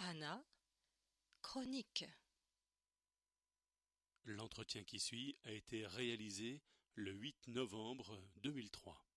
Hannah, chronique. L'entretien qui suit a été réalisé le 8 novembre 2003.